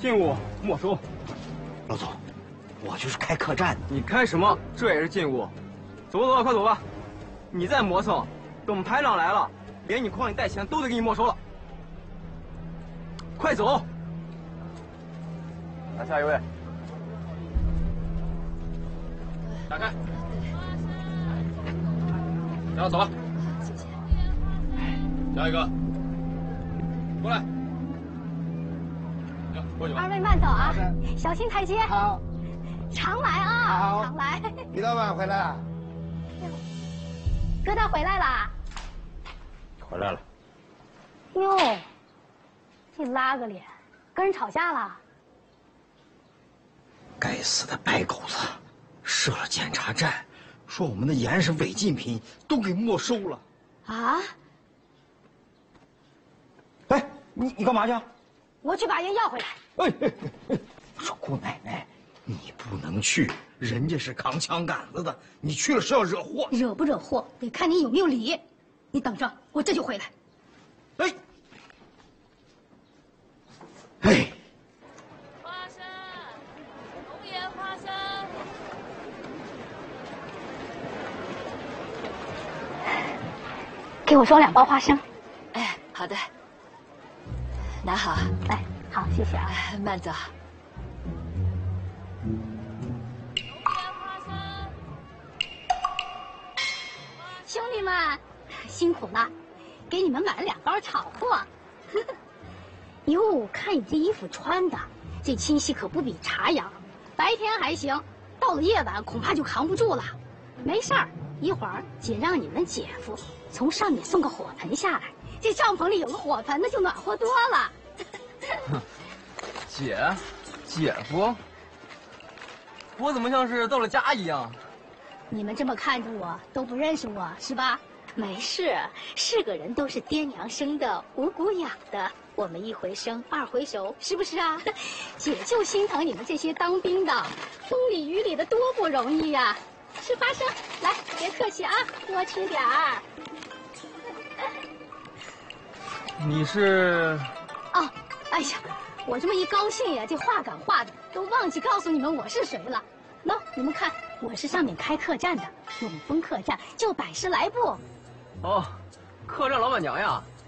进屋没收。 老总，我就是开客栈的。 你开什么？这也是进屋。走吧走吧，快走吧！你再磨蹭，等我们排长来了，连你筐里带钱都得给你没收了。快走！来，下一位。打开。然后走了。 谢谢。 下一个。过来。行，过去吧。 二位慢走啊，小心台阶。 好， 常来啊， 好常来。 李老板回来了。 哥大回来啦。 回来了。 哟，这拉个脸，跟人吵架了？ 该死的白狗子，设了检查站，说我们的盐是违禁品，都给没收了。 啊？ 哎，你干嘛去？ 我去把烟要回来。 哎，说姑奶奶，你不能去，人家是扛枪杆子的，你去了是要惹祸。 惹不惹祸，得看你有没有理。你等着，我这就回来。 哎，哎， 花生，龙眼花生。 给我装2包花生。 哎，好的。拿好。 哎，好，谢谢啊。 慢走。 兄弟们，辛苦了，给你们买了2包炒货。哟，看你这衣服穿的，这清晰可不比茶洋。白天还行，到了夜晚恐怕就扛不住了。没事儿，一会儿姐让你们姐夫从上面送个火盆下来，这帐篷里有个火盆，那就暖和多了。 姐夫，我怎么像是到了家一样？ 你们这么看着我，都不认识我是吧？没事，是个人都是爹娘生的，五谷养的。我们1回生2回熟，是不是啊？姐就心疼你们这些当兵的，风里雨里的多不容易呀！吃花生，来，别客气啊，多吃点儿。 你是？ 哦，哎呀，我这么一高兴呀，这话赶话的都忘记告诉你们我是谁了。喏，你们看，我是上面开客栈的，永丰客栈，就100来部。 哦，客栈老板娘呀。